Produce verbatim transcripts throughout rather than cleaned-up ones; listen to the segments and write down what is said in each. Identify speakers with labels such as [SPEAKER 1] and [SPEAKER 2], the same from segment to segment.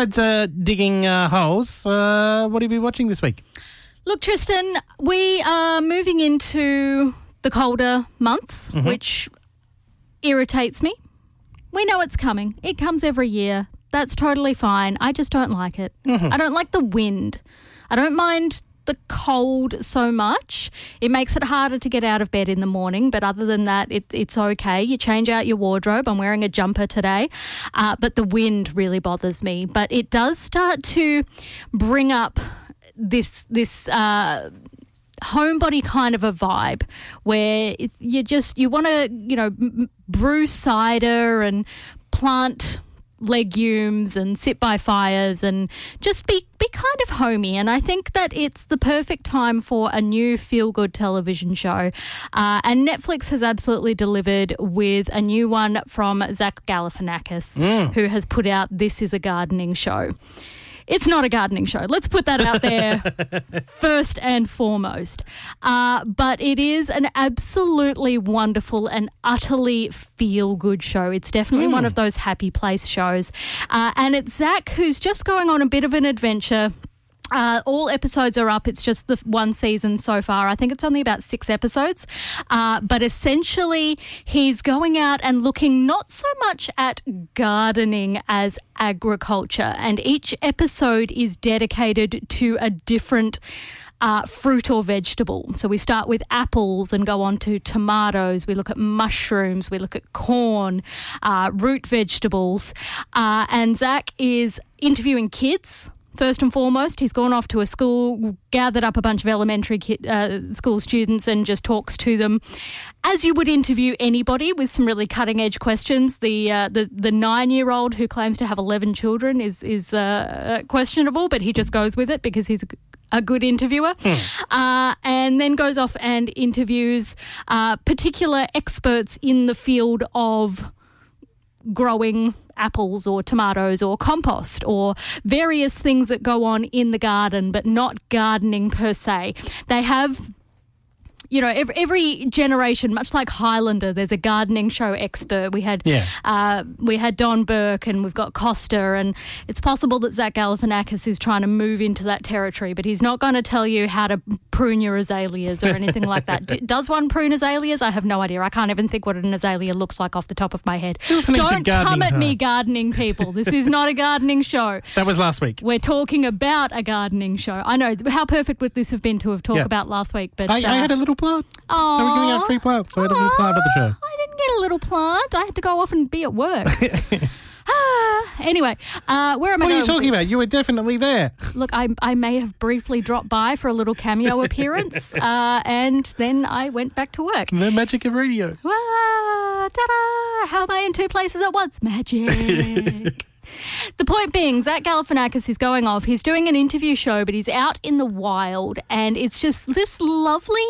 [SPEAKER 1] besides uh, digging uh, holes, uh, what have you been watching this week?
[SPEAKER 2] Look, Tristan, we are moving into the colder months, mm-hmm. which irritates me. We know it's coming. It comes every year. That's totally fine. I just don't like it. Mm-hmm. I don't like the wind. I don't mind the cold so much. It makes it harder to get out of bed in the morning, but other than that, it, it's okay. You change out your wardrobe. I'm wearing a jumper today, uh, but the wind really bothers me. But it does start to bring up this this uh, homebody kind of a vibe where it, you just you want to you know m- brew cider and plant legumes and sit by fires and just be be kind of homey. And I think that it's the perfect time for a new feel-good television show. Uh, and Netflix has absolutely delivered with a new one from Zach Galifianakis, mm. who has put out This Is a Gardening Show. It's not a gardening show. Let's put that out there first and foremost. Uh, but it is an absolutely wonderful and utterly feel-good show. It's definitely mm. one of those happy place shows. Uh, and it's Zach who's just going on a bit of an adventure. Uh, all episodes are up. It's just the one season so far. I think it's only about six episodes. Uh, but essentially, he's going out and looking not so much at gardening as agriculture. And each episode is dedicated to a different Uh, fruit or vegetable. So we start with apples and go on to tomatoes. We look at mushrooms. We look at corn, uh, root vegetables. Uh, and Zach is interviewing kids. First and foremost, he's gone off to a school, gathered up a bunch of elementary kid, uh, school students and just talks to them as you would interview anybody with some really cutting-edge questions. The uh, the, the nine-year-old who claims to have eleven children is, is uh, questionable, but he just goes with it because he's a, a good interviewer. Hmm. Uh, and then goes off and interviews uh, particular experts in the field of growing apples or tomatoes or compost or various things that go on in the garden, but not gardening per se. They have, you know, every, every generation, much like Highlander, there's a gardening show expert. We had yeah. uh, we had Don Burke and we've got Costa, and it's possible that Zach Galifianakis is trying to move into that territory, but he's not going to tell you how to prune your azaleas or anything like that. D- does one prune azaleas? I have no idea. I can't even think what an azalea looks like off the top of my head. Don't come at me, gardening people. This is not a gardening show.
[SPEAKER 1] That was last week.
[SPEAKER 2] We're talking about a gardening show. I know. How perfect would this have been to have talked yeah. about last week? But
[SPEAKER 1] I, uh, I had a little plant.
[SPEAKER 2] Aww.
[SPEAKER 1] They were giving out free plants, so I had a little plant at the show.
[SPEAKER 2] I didn't get a little plant. I had to go off and be at work. Anyway, uh, where am I
[SPEAKER 1] What
[SPEAKER 2] going?
[SPEAKER 1] are you talking about? You were definitely there.
[SPEAKER 2] Look, I, I may have briefly dropped by for a little cameo appearance, uh, and then I went back to work.
[SPEAKER 1] The magic of radio.
[SPEAKER 2] Wah, ta-da! How am I in two places at once? Magic. The point being, Zach Galifianakis is going off. He's doing an interview show, but he's out in the wild, and it's just this lovely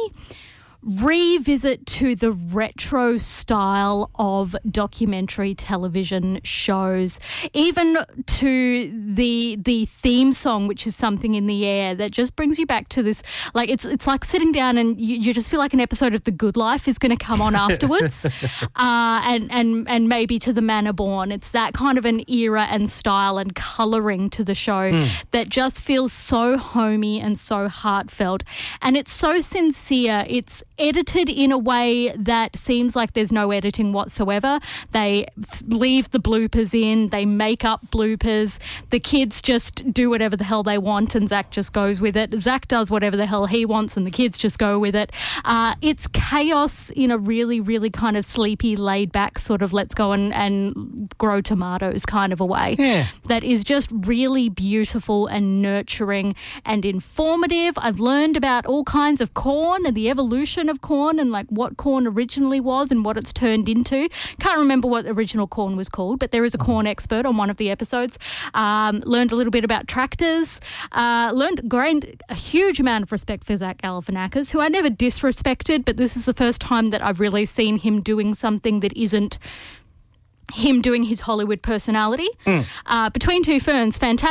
[SPEAKER 2] revisit to the retro style of documentary television shows, even to the the theme song, which is Something in the Air, that just brings you back to this, like it's it's like sitting down and you, you just feel like an episode of The Good Life is going to come on afterwards, uh, and, and, and maybe to The Manor Born. It's that kind of an era and style and colouring to the show mm. that just feels so homey and so heartfelt, and it's so sincere. It's edited in a way that seems like there's no editing whatsoever. They leave the bloopers in, they make up bloopers, the kids just do whatever the hell they want and Zach just goes with it. Zach does whatever the hell he wants and the kids just go with it. Uh, it's chaos in a really, really kind of sleepy, laid back sort of let's go and, and grow tomatoes kind of a way.
[SPEAKER 1] Yeah.
[SPEAKER 2] That is just really beautiful and nurturing and informative. I've learned about all kinds of corn and the evolution of corn and like what corn originally was and what it's turned into. Can't remember what original corn was called, but there is a corn expert on one of the episodes. Um, learned a little bit about tractors. Uh, learned gained a huge amount of respect for Zach Galifianakis, who I never disrespected, but this is the first time that I've really seen him doing something that isn't him doing his Hollywood personality. Mm. Uh, Between Two Ferns, fantastic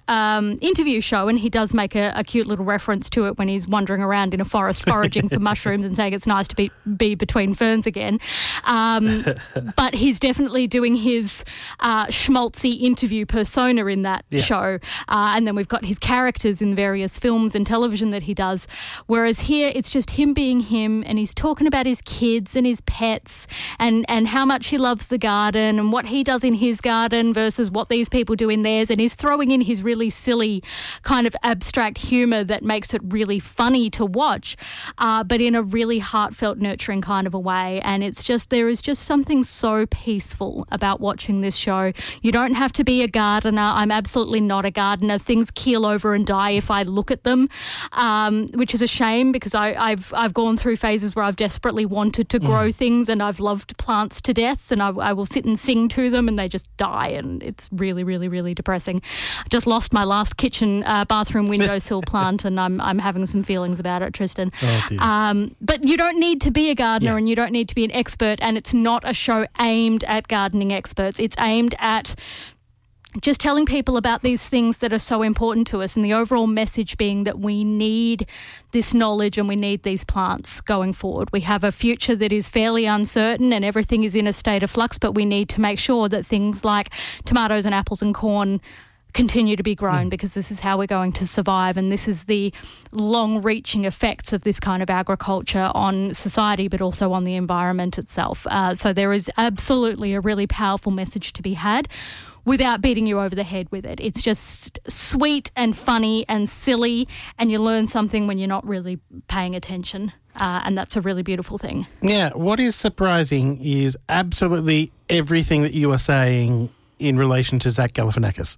[SPEAKER 2] um, interview show, and he does make a, a cute little reference to it when he's wandering around in a forest foraging for mushrooms and saying it's nice to be, be between ferns again. Um, but he's definitely doing his uh, schmaltzy interview persona in that yeah. show. Uh, and then we've got his characters in various films and television that he does. Whereas here, it's just him being him, and he's talking about his kids and his pets and, and how much he loves the garden and what he does in his garden versus what these people do in theirs. And he's throwing in his really silly kind of abstract humour that makes it really funny to watch, uh, but in a really heartfelt, nurturing kind of a way. And it's just, there is just something so peaceful about watching this show. You don't have to be a gardener. I'm absolutely not a gardener. Things keel over and die if I look at them, um, which is a shame because I, I've I've gone through phases where I've desperately wanted to grow mm. things, and I've loved plants to death, and I, I will sit and sing to them and they just die, and it's really, really, really depressing. I just lost my last kitchen uh, bathroom windowsill plant, and I'm I'm having some feelings about it, Tristan.
[SPEAKER 1] Oh, dear.
[SPEAKER 2] Um, but you don't need to be a gardener
[SPEAKER 1] yeah.
[SPEAKER 2] and you don't need to be an expert, and it's not a show aimed at gardening experts. It's aimed at just telling people about these things that are so important to us, and the overall message being that we need this knowledge and we need these plants going forward. We have a future that is fairly uncertain and everything is in a state of flux, but we need to make sure that things like tomatoes and apples and corn continue to be grown mm. because this is how we're going to survive, and this is the long-reaching effects of this kind of agriculture on society but also on the environment itself. Uh, so there is absolutely a really powerful message to be had without beating you over the head with it. It's just sweet and funny and silly, and you learn something when you're not really paying attention, uh, and that's a really beautiful thing.
[SPEAKER 1] Yeah, what is surprising is absolutely everything that you are saying in relation to Zach Galifianakis.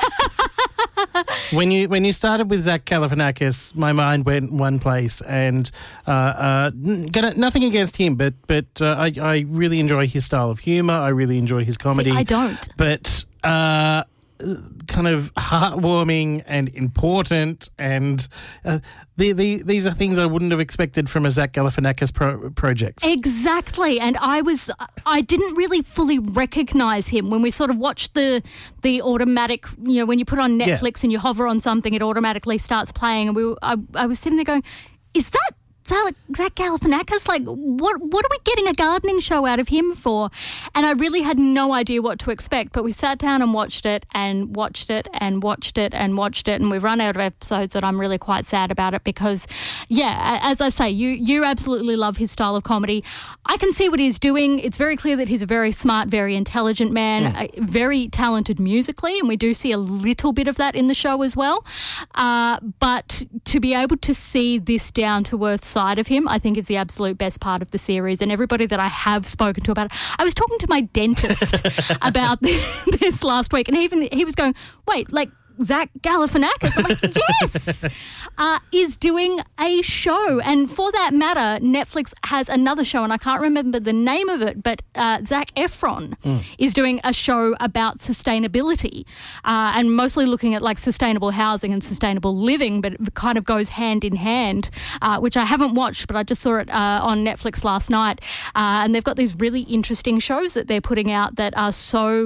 [SPEAKER 1] When you when you started with Zach Galifianakis, my mind went one place, and uh, uh, gonna, nothing against him, but but uh, I I really enjoy his style of humour. I really enjoy his comedy.
[SPEAKER 2] See, I don't.
[SPEAKER 1] But uh, kind of heartwarming and important, and uh, the, the, these are things I wouldn't have expected from a Zach Galifianakis pro- project.
[SPEAKER 2] Exactly, and I was I didn't really fully recognise him when we sort of watched the the automatic, you know, when you put on Netflix yeah. and you hover on something, it automatically starts playing, and we were, I, I was sitting there going, is that Zach Galifianakis? Like, what what are we getting a gardening show out of him for? And I really had no idea what to expect, but we sat down and watched it and watched it and watched it and watched it, and we've run out of episodes, and I'm really quite sad about it because, yeah, as I say, you you absolutely love his style of comedy. I can see what he's doing. It's very clear that he's a very smart, very intelligent man, mm. uh, very talented musically, and we do see a little bit of that in the show as well. Uh, but to be able to see this down-to-earth side of him, I think is the absolute best part of the series, and everybody that I have spoken to about it. I was talking to my dentist about this last week, and he even he was going, wait, like Zach Galifianakis? I'm like, yes, uh, is doing a show. And for that matter, Netflix has another show, and I can't remember the name of it, but uh, Zac Efron mm. is doing a show about sustainability uh, and mostly looking at like sustainable housing and sustainable living, but it kind of goes hand in hand, uh, which I haven't watched, but I just saw it uh, on Netflix last night. Uh, and they've got these really interesting shows that they're putting out that are so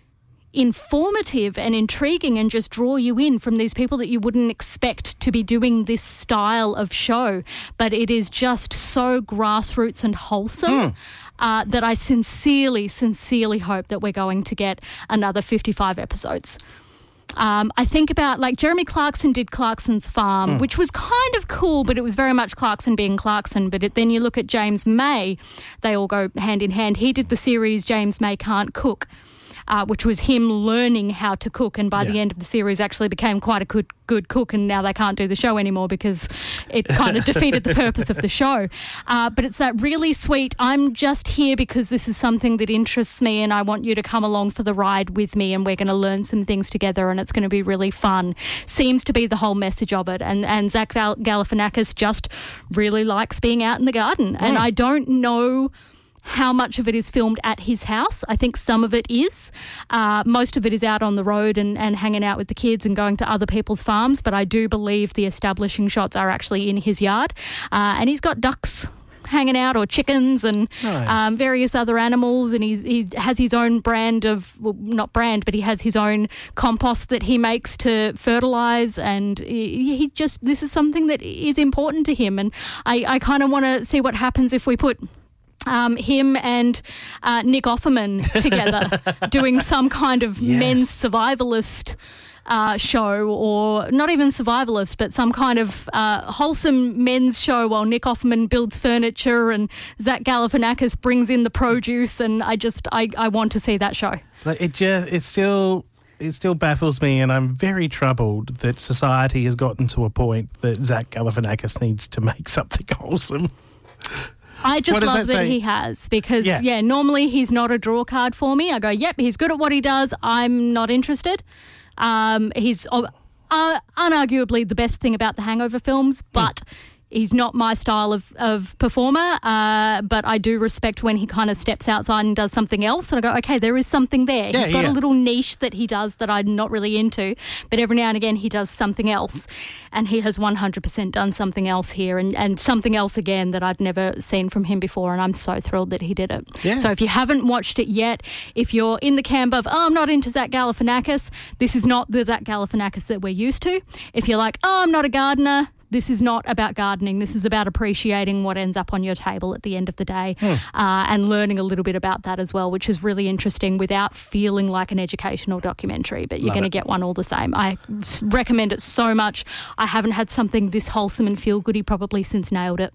[SPEAKER 2] informative and intriguing and just draw you in from these people that you wouldn't expect to be doing this style of show. But it is just so grassroots and wholesome mm. uh, that I sincerely, sincerely hope that we're going to get another fifty-five episodes. Um, I think about, like, Jeremy Clarkson did Clarkson's Farm, mm. which was kind of cool, but it was very much Clarkson being Clarkson. But it, then you look at James May, they all go hand in hand. He did the series James May Can't Cook, Uh, which was him learning how to cook, and by yeah. the end of the series actually became quite a good good cook, and now they can't do the show anymore because it kind of defeated the purpose of the show. Uh, but it's that really sweet, I'm just here because this is something that interests me and I want you to come along for the ride with me, and we're going to learn some things together and it's going to be really fun. Seems to be the whole message of it. And, and Zach Galifianakis just really likes being out in the garden. Mm. And I don't know how much of it is filmed at his house. I think some of it is. Uh, most of it is out on the road and, and hanging out with the kids and going to other people's farms, but I do believe the establishing shots are actually in his yard. Uh, and he's got ducks hanging out, or chickens and
[SPEAKER 1] Nice.
[SPEAKER 2] um, various other animals. And he's, he has his own brand of, well, not brand, but he has his own compost that he makes to fertilise. And he, he just, this is something that is important to him. And I, I kind of want to see what happens if we put Um, him and uh, Nick Offerman together doing some kind of
[SPEAKER 1] Yes.
[SPEAKER 2] men's survivalist uh, show, or not even survivalist, but some kind of uh, wholesome men's show while Nick Offerman builds furniture and Zach Galifianakis brings in the produce. And I just, I, I want to see that show.
[SPEAKER 1] Like, it just, it still, it still baffles me, and I'm very troubled that society has gotten to a point that Zach Galifianakis needs to make something wholesome.
[SPEAKER 2] I just
[SPEAKER 1] What does
[SPEAKER 2] love
[SPEAKER 1] that
[SPEAKER 2] that,
[SPEAKER 1] say?
[SPEAKER 2] he has, because,
[SPEAKER 1] Yeah.
[SPEAKER 2] yeah. normally he's not a draw card for me. I go, yep, he's good at what he does. I'm not interested. Um, he's uh, uh, unarguably the best thing about the Hangover films, but he's not my style of, of performer. Uh, but I do respect when he kind of steps outside and does something else. And I go, okay, there is something there.
[SPEAKER 1] Yeah,
[SPEAKER 2] he's got
[SPEAKER 1] yeah.
[SPEAKER 2] a little niche that he does that I'm not really into. But every now and again he does something else. And he has one hundred percent done something else here, and, and something else again that I'd never seen from him before. And I'm so thrilled that he did it.
[SPEAKER 1] Yeah.
[SPEAKER 2] So if you haven't watched it yet, if you're in the camp of, oh, I'm not into Zach Galifianakis, this is not the Zach Galifianakis that we're used to. If you're like, oh, I'm not a gardener, this is not about gardening. This is about appreciating what ends up on your table at the end of the day,
[SPEAKER 1] Hmm.
[SPEAKER 2] uh, and learning a little bit about that as well, which is really interesting without feeling like an educational documentary. But you're
[SPEAKER 1] Love
[SPEAKER 2] going to
[SPEAKER 1] it.
[SPEAKER 2] get one all the same. I s- recommend it so much. I haven't had something this wholesome and feel-goody probably since Nailed It.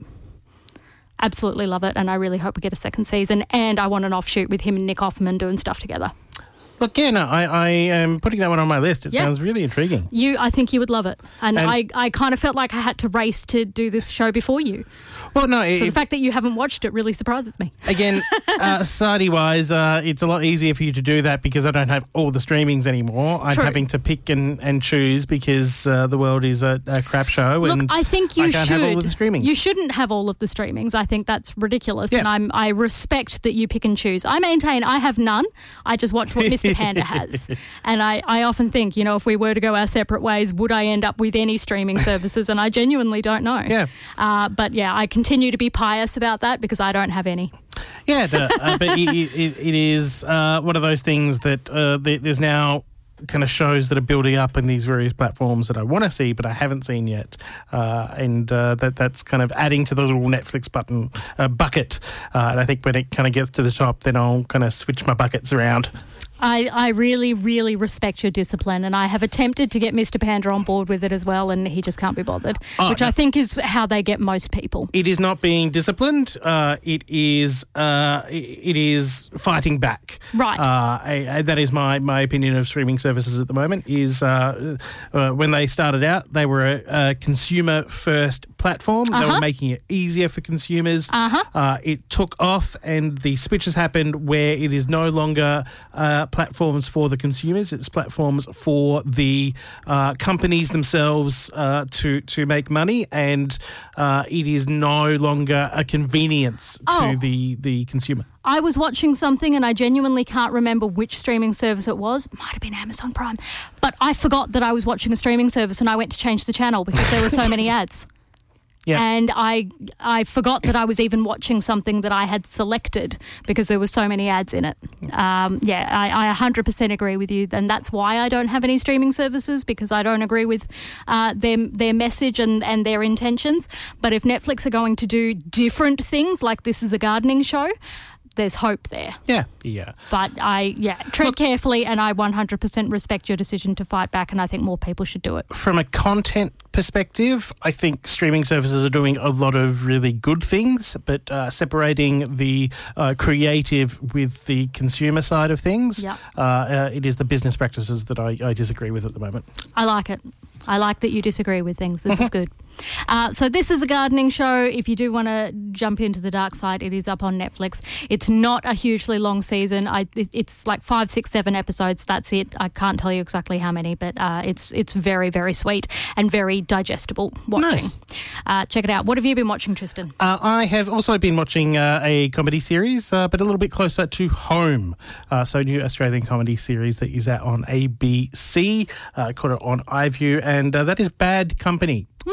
[SPEAKER 2] Absolutely love it, and I really hope we get a second season. And I want an offshoot with him and Nick Offerman doing stuff together.
[SPEAKER 1] Look, yeah, no, I, I am putting that one on my list. It
[SPEAKER 2] Yeah.
[SPEAKER 1] sounds really intriguing.
[SPEAKER 2] You, I think you would love it. And,
[SPEAKER 1] And-
[SPEAKER 2] I, I kind of felt like I had to race to do this show before you.
[SPEAKER 1] Well, no,
[SPEAKER 2] So
[SPEAKER 1] it,
[SPEAKER 2] the fact that you haven't watched it really surprises me.
[SPEAKER 1] again, uh, society-wise, uh, it's a lot easier for you to do that because I don't have all the streamings anymore. I'm
[SPEAKER 2] True.
[SPEAKER 1] having to pick and, and choose because uh, the world is a, a crap show.
[SPEAKER 2] Look,
[SPEAKER 1] and
[SPEAKER 2] I think you
[SPEAKER 1] I can't
[SPEAKER 2] should.
[SPEAKER 1] have all of the streamings.
[SPEAKER 2] You shouldn't have all of the streamings. I think that's ridiculous,
[SPEAKER 1] Yeah.
[SPEAKER 2] and I'm I respect that you pick and choose. I maintain I have none. I just watch what Mister Panda has, and I, I often think, you know, if we were to go our separate ways, would I end up with any streaming services? And I genuinely don't know.
[SPEAKER 1] Yeah.
[SPEAKER 2] Uh, but yeah, I continue to be pious about that because I don't have any.
[SPEAKER 1] Yeah, the, uh, but it, it, it is uh, one of those things that uh, there- there's now kind of shows that are building up in these various platforms that I want to see but I haven't seen yet, uh, and uh, that that's kind of adding to the little Netflix button uh, bucket. Uh, and I think when it kind of gets to the top, then I'll kind of switch my buckets around.
[SPEAKER 2] I, I really, really respect your discipline, and I have attempted to get Mister Panda on board with it as well, and he just can't be bothered,
[SPEAKER 1] Oh,
[SPEAKER 2] which
[SPEAKER 1] no.
[SPEAKER 2] I think is how they get most people.
[SPEAKER 1] It is not being disciplined. Uh, it is uh, i- it is fighting back.
[SPEAKER 2] Right.
[SPEAKER 1] Uh, I, I, that is my, my opinion of streaming services at the moment. Is uh, uh, when they started out, they were a, a consumer first platform. They
[SPEAKER 2] Uh-huh.
[SPEAKER 1] were making it easier for consumers.
[SPEAKER 2] Uh-huh.
[SPEAKER 1] Uh, it took off, and the switch has happened where it is no longer uh, platforms for the consumers. It's platforms for the uh, companies themselves uh, to to make money, and uh, it is no longer a convenience
[SPEAKER 2] Oh.
[SPEAKER 1] to the the consumer.
[SPEAKER 2] I was watching something and I genuinely can't remember which streaming service it was. Might have been Amazon Prime. But I forgot that I was watching a streaming service and I went to change the channel because there were so many ads.
[SPEAKER 1] Yeah.
[SPEAKER 2] And I I forgot that I was even watching something that I had selected because there were so many ads in it. Um, yeah, I, I one hundred percent agree with you. And that's why I don't have any streaming services, because I don't agree with uh, their, their message and, and their intentions. But if Netflix are going to do different things, like this is a gardening show, there's hope there.
[SPEAKER 1] Yeah, yeah.
[SPEAKER 2] But I, yeah, tread
[SPEAKER 1] Look-
[SPEAKER 2] carefully, and I one hundred percent respect your decision to fight back, and I think more people should do it.
[SPEAKER 1] From a content perspective, I think streaming services are doing a lot of really good things, but uh, separating the uh, creative with the consumer side of things,
[SPEAKER 2] Yeah.
[SPEAKER 1] uh, uh, it is the business practices that I, I disagree with at the moment.
[SPEAKER 2] I like it. I like that you disagree with things. This is good. Uh, so this is a gardening show. If you do want to jump into the dark side, it is up on Netflix. It's not a hugely long season. I, it, it's like five, six, seven episodes. That's it. I can't tell you exactly how many, but uh, it's it's very, very sweet and very digestible watching.
[SPEAKER 1] Nice.
[SPEAKER 2] Uh, check it out. What have you been watching, Tristan?
[SPEAKER 1] Uh, I have also been watching uh, a comedy series, uh, but a little bit closer to home. Uh, so, a new Australian comedy series that is out on A B C. Uh, caught it on iView, and uh, that is Bad Company.
[SPEAKER 2] Okay.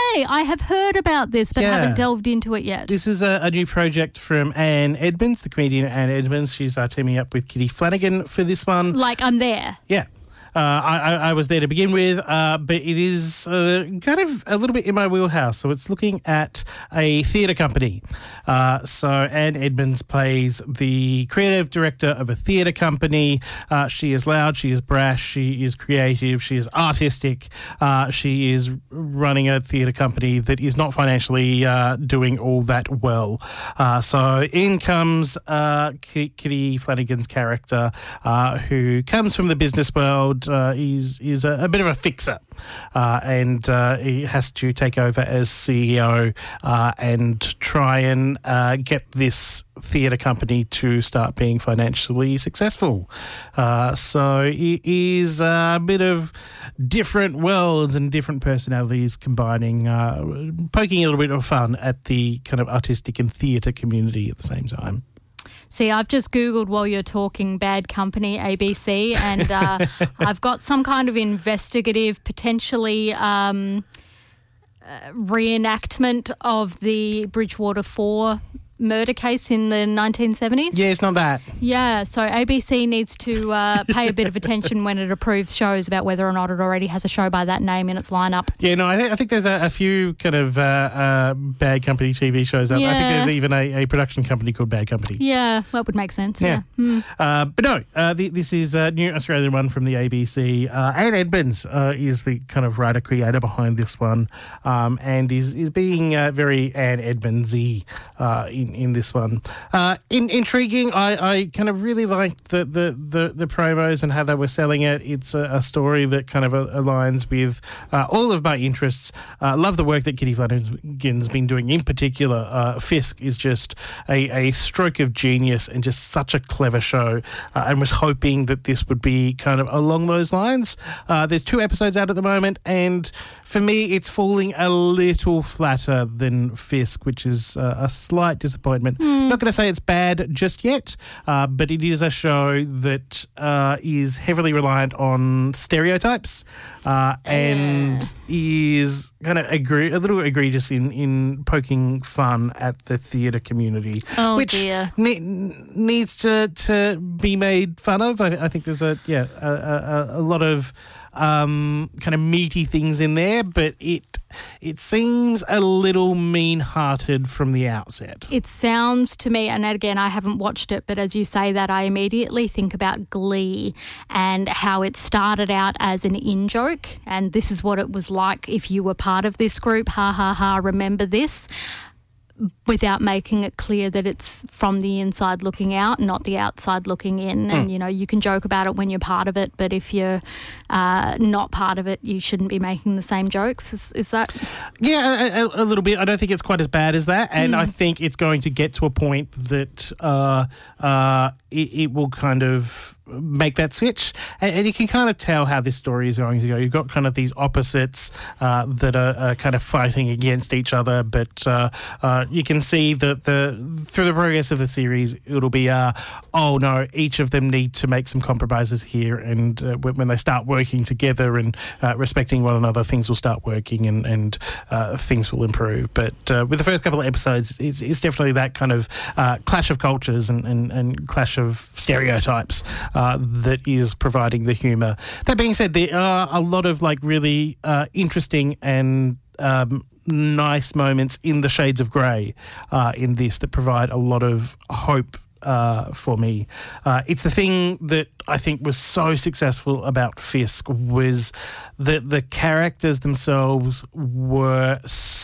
[SPEAKER 2] Okay, I have heard about this but
[SPEAKER 1] Yeah.
[SPEAKER 2] haven't delved into it yet.
[SPEAKER 1] This is a, a new project from Anne Edmonds, the comedian Anne Edmonds. She's uh, teaming up with Kitty Flanagan for this one.
[SPEAKER 2] Like, I'm there.
[SPEAKER 1] Yeah. Uh, I, I I was there to begin with, uh, but it is uh, kind of a little bit in my wheelhouse. So it's looking at a theatre company. Uh, so Anne Edmonds plays the creative director of a theatre company. Uh, she is loud, she is brash, she is creative, she is artistic. Uh, she is running a theatre company that is not financially uh, doing all that well. Uh, so in comes uh, K- Kitty Flanagan's character, uh, who comes from the business world. Uh, he's is a, a bit of a fixer, uh, and uh, he has to take over as C E O uh, and try and uh, get this theatre company to start being financially successful. Uh, so it is a bit of different worlds and different personalities combining, uh, poking a little bit of fun at the kind of artistic and theatre community at the same time.
[SPEAKER 2] See, I've just Googled while you're talking Bad Company, A B C, and uh, I've got some kind of investigative, potentially um, uh, reenactment of the Bridgewater Four murder case in the nineteen seventies.
[SPEAKER 1] Yeah, it's not that.
[SPEAKER 2] Yeah, so A B C needs to uh, pay a bit of attention when it approves shows about whether or not it already has a show by that name in its lineup.
[SPEAKER 1] Yeah, no, I, th- I think there's a, a few kind of uh, uh, Bad Company T V shows out there. I think
[SPEAKER 2] Yeah.
[SPEAKER 1] there's even a, a production company called Bad Company.
[SPEAKER 2] Yeah, that would make sense.
[SPEAKER 1] Yeah.
[SPEAKER 2] Yeah. Hmm.
[SPEAKER 1] Uh, but no, uh, the, this is a new Australian one from the A B C. Uh, Anne Edmonds uh, is the kind of writer creator behind this one, um, and is is being uh, very Anne Edmonds-y uh, in in this one. Uh, in, intriguing. I, I kind of really liked the, the, the, the promos and how they were selling it. It's a, a story that kind of uh, aligns with uh, all of my interests. I uh, love the work that Kitty Flanagan's been doing. In particular, uh, Fisk is just a, a stroke of genius and just such a clever show. Uh, and was hoping that this would be kind of along those lines. Uh, there's two episodes out at the moment, and for me, it's falling a little flatter than Fisk, which is uh, a slight disappointment.
[SPEAKER 2] Mm.
[SPEAKER 1] Not going to say it's bad just yet, uh, but it is a show that uh, is heavily reliant on stereotypes uh, and
[SPEAKER 2] Uh.
[SPEAKER 1] is kind of agree- a little egregious in, in poking fun at the theatre community,
[SPEAKER 2] Oh,
[SPEAKER 1] which
[SPEAKER 2] dear.
[SPEAKER 1] ne- needs to, to be made fun of. I, I think there's a yeah a, a, a lot of um, kind of meaty things in there, but it it seems a little mean-hearted from the outset.
[SPEAKER 2] It sounds to me, and again, I haven't watched it, but as you say that, I immediately think about Glee and how it started out as an in-joke, and this is what it was like if you were part of this group, ha ha ha, remember this, without making it clear that it's from the inside looking out, not the outside looking in. Mm. And, you know, you can joke about it when you're part of it, but if you're uh, not part of it, you shouldn't be making the same jokes. Is, is that...
[SPEAKER 1] Yeah, a, a little bit. I don't think it's quite as bad as that. And
[SPEAKER 2] Mm.
[SPEAKER 1] I think it's going to get to a point that uh, uh, it, it will kind of make that switch, and, and you can kind of tell how this story is going to go. You've got kind of these opposites uh, that are, are kind of fighting against each other, but uh, uh, you can see that the through the progress of the series, it'll be uh, oh no, each of them need to make some compromises here, and uh, when they start working together and uh, respecting one another, things will start working and and uh, things will improve. But uh, with the first couple of episodes, it's, it's definitely that kind of uh, clash of cultures and, and, and clash of stereotypes Uh, that is providing the humour. That being said, there are a lot of like really uh, interesting and um, nice moments in the shades of grey uh, in this that provide a lot of hope uh, for me. Uh, it's the thing that I think was so successful about Fisk was that the characters themselves were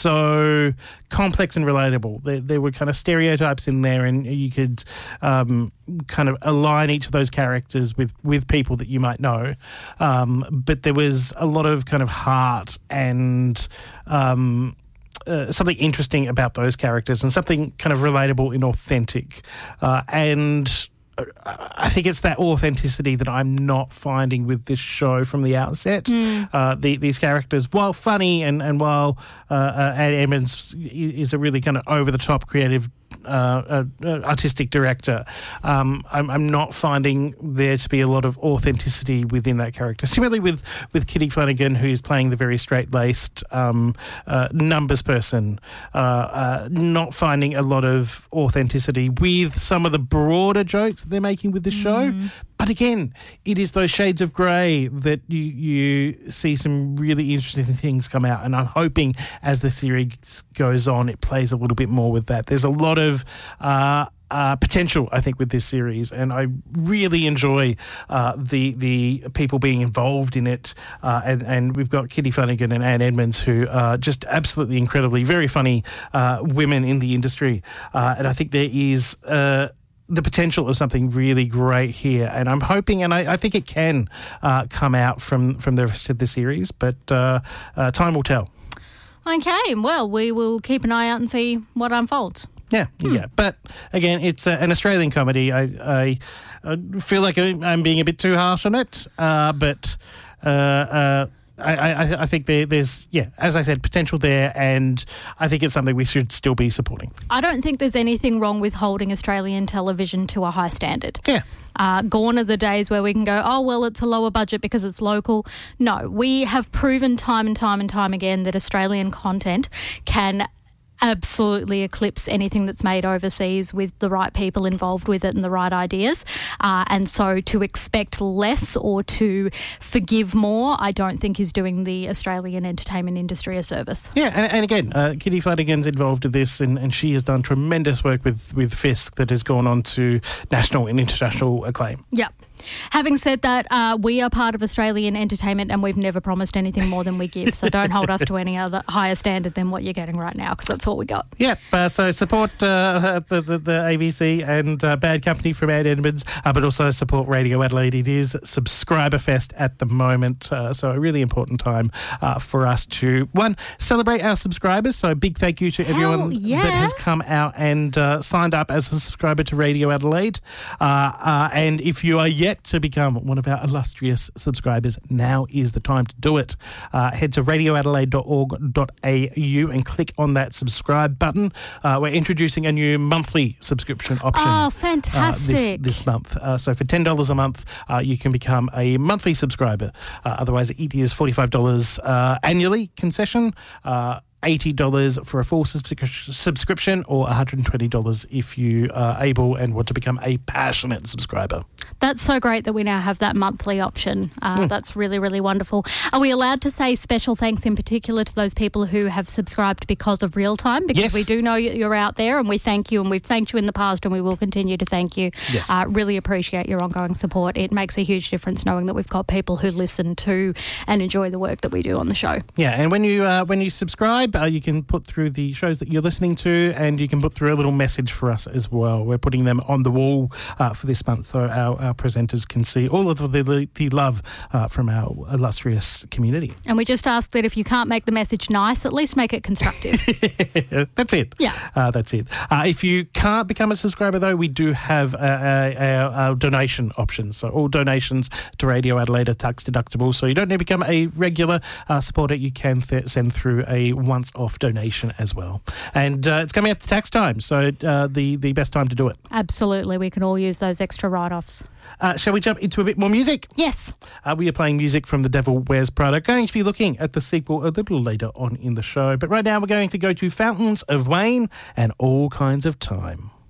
[SPEAKER 1] so complex and relatable. There, there were kind of stereotypes in there, and you could um, kind of align each of those characters with, with people that you might know. Um, but there was a lot of kind of heart and um, Uh, something interesting about those characters and something kind of relatable and authentic. Uh, and I think it's that authenticity that I'm not finding with this show from the outset.
[SPEAKER 2] Mm.
[SPEAKER 1] Uh, the, these characters, while funny and, and while uh, uh, Anne Edmonds is a really kind of over-the-top creative uh, uh, artistic director. Um, I'm, I'm not finding there to be a lot of authenticity within that character. Similarly with, with Kitty Flanagan, who's playing the very straight-laced um, uh, numbers person, uh, uh, not finding a lot of authenticity with some of the broader jokes that they're making with the show.
[SPEAKER 2] Mm.
[SPEAKER 1] But again, it is those shades of grey that you, you see some really interesting things come out. And I'm hoping as the series goes on, it plays a little bit more with that. There's a lot of uh, uh, potential, I think, with this series. And I really enjoy uh, the the people being involved in it. Uh, and, and we've got Kitty Flanagan and Anne Edmonds, who are just absolutely incredibly, very funny uh, women in the industry. Uh, and I think there is... Uh, the potential of something really great here, and I'm hoping, and I, I think it can uh, come out from, from the rest of the series, but uh, uh, time will tell.
[SPEAKER 2] Okay, well, we will keep an eye out and see what unfolds.
[SPEAKER 1] Yeah,
[SPEAKER 2] Hmm.
[SPEAKER 1] yeah. But again, it's uh, an Australian comedy. I, I, I feel like I'm being a bit too harsh on it, uh, but uh, uh, I, I, I think there, there's, yeah, as I said, potential there, and I think it's something we should still be supporting.
[SPEAKER 2] I don't think there's anything wrong with holding Australian television to a high standard.
[SPEAKER 1] Yeah.
[SPEAKER 2] Uh, gone are the days where we can go, oh, well, it's a lower budget because it's local. No, we have proven time and time and time again that Australian content can absolutely eclipse anything that's made overseas with the right people involved with it and the right ideas. Uh, and so to expect less or to forgive more, I don't think is doing the Australian entertainment industry a service.
[SPEAKER 1] Yeah, and, and again, uh, Kitty Flanagan's involved in this, and, and she has done tremendous work with, with Fisk that has gone on to national and international acclaim.
[SPEAKER 2] Yeah. Having said that, uh, we are part of Australian entertainment and we've never promised anything more than we give. So don't hold us to any other higher standard than what you're getting right now, because that's all we got.
[SPEAKER 1] Yep. Uh, so support uh, the, the, the A B C and uh, Bad Company from Anne Edmonds, uh, but also support Radio Adelaide. It is Subscriber Fest at the moment. Uh, so a really important time uh, for us to, one, celebrate our subscribers. So a big thank you to everyone
[SPEAKER 2] Hell yeah.
[SPEAKER 1] that has come out and uh, signed up as a subscriber to Radio Adelaide. Uh, uh, and if you are yet to become one of our illustrious subscribers, now is the time to do it. Uh, head to radio adelaide dot org dot a u and click on that subscribe button. Uh, we're introducing a new monthly subscription option.
[SPEAKER 2] Oh,
[SPEAKER 1] Uh,
[SPEAKER 2] fantastic.
[SPEAKER 1] this, this month. Uh, so for ten dollars a month, uh, you can become a monthly subscriber. Uh, otherwise, it is forty-five dollars uh, annually concession. Uh, eighty dollars for a full subscri- subscription, or one hundred twenty dollars if you are able and want to become a passionate subscriber.
[SPEAKER 2] That's so great that we now have that monthly option. Uh,
[SPEAKER 1] Mm.
[SPEAKER 2] That's really, really wonderful. Are we allowed to say special thanks in particular to those people who have subscribed because of Real Time? Because
[SPEAKER 1] Yes.
[SPEAKER 2] we do know you're out there and we thank you, and we've thanked you in the past and we will continue to thank you.
[SPEAKER 1] Yes.
[SPEAKER 2] Uh, really appreciate your ongoing support. It makes a huge difference knowing that we've got people who listen to and enjoy the work that we do on the show.
[SPEAKER 1] Yeah, and when you uh, when you subscribe, uh, you can put through the shows that you're listening to, and you can put through a little message for us as well. We're putting them on the wall uh, for this month, so our, our presenters can see all of the, the love uh, from our illustrious community.
[SPEAKER 2] And we just ask that if you can't make the message nice, at least make it constructive.
[SPEAKER 1] That's it.
[SPEAKER 2] Yeah.
[SPEAKER 1] Uh, that's it. Uh, if you can't become a subscriber, though, we do have our donation options. So all donations to Radio Adelaide are tax deductible. So you don't need to become a regular uh, supporter. You can th- send through a once-off donation as well. And uh, it's coming up to tax time, so uh, the, the best time to do it.
[SPEAKER 2] Absolutely. We can all use those extra write-offs.
[SPEAKER 1] Uh, shall we jump into a bit more music?
[SPEAKER 2] Yes.
[SPEAKER 1] Uh, we are playing music from The Devil Wears Prada. Going to be looking at the sequel a little later on in the show. But right now we're going to go to Fountains of Wayne and All Kinds of Time.